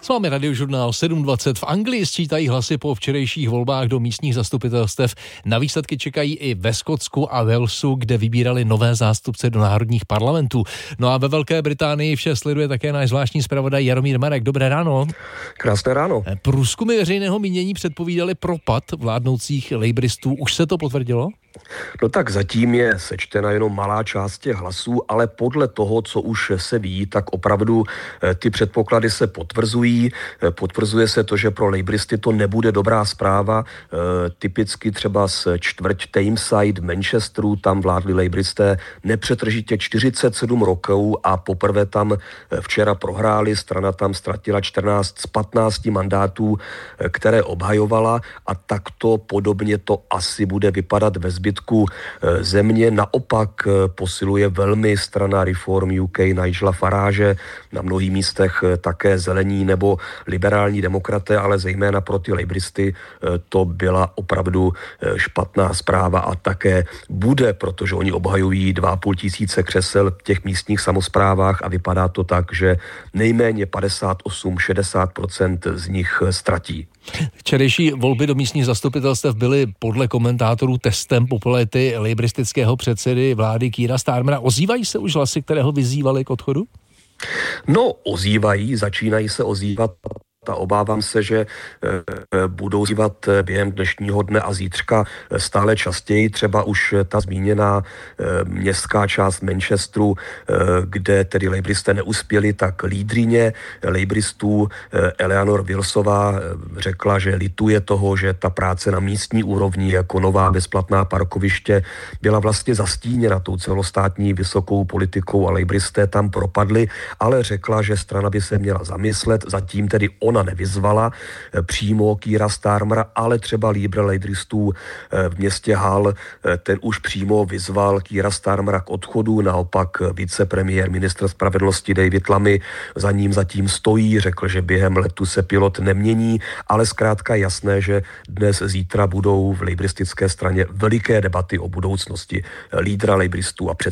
S vámi Radiožurnál 7.20. V Anglii sčítají hlasy po včerejších volbách do místních zastupitelstev. Na výsledky čekají i ve Skotsku a Walesu, kde vybírali nové zástupce do národních parlamentů. No a ve Velké Británii vše sleduje také náš zvláštní zpravodaj Jaromír Marek. Dobré ráno. Krásné ráno. Průzkumy veřejného mínění předpovídaly propad vládnoucích lejbristů. Už se to potvrdilo? No tak zatím je sečtena jenom malá část těch hlasů, ale podle toho, co už se ví, tak opravdu ty předpoklady se potvrzují. Potvrzuje se to, že pro lejbristy to nebude dobrá zpráva. Typicky třeba z čtvrť Tameside v Manchesteru, tam vládli lejbristé nepřetržitě 47 roků a poprvé tam včera prohráli. Strana tam ztratila 14 z 15 mandátů, které obhajovala, a takto podobně to asi bude vypadat ve zbytku země. Naopak posiluje velmi strana Reform UK Nigela Farage, na mnohých místech také zelení nebo liberální demokraté, ale zejména pro ty lejbristy to byla opravdu špatná zpráva a také bude, protože oni obhajují 2,5 tisíce křesel v těch místních samosprávách a vypadá to tak, že nejméně 58-60% z nich ztratí. Včerejší volby do místních zastupitelstev byly podle komentátorů testem popularity lejbristického předsedy vlády Keira Starmera. Ozývají se už hlasy, které ho vyzývaly k odchodu? No, začínají se ozývat. A obávám se, že budou ozývat během dnešního dne a zítřka stále častěji. Třeba už ta zmíněná městská část Manchesteru, kde tedy lejbristé neuspěli, tak lídrině lejbristů Eleanor Wilsová řekla, že lituje toho, že ta práce na místní úrovni jako nová bezplatná parkoviště byla vlastně zastíněna tou celostátní vysokou politikou a lejbristé tam propadli, ale řekla, že strana by se měla zamyslet. Zatím tedy ona nevyzvala přímo Keira Starmera, ale třeba lídr lejbristů v městě Hull, ten už přímo vyzval Keira Starmera k odchodu, naopak vicepremiér, ministr spravedlnosti David Lammy za ním zatím stojí, řekl, že během letu se pilot nemění, ale zkrátka jasné, že dnes, zítra budou v lejbristické straně veliké debaty o budoucnosti lídra lejbristů a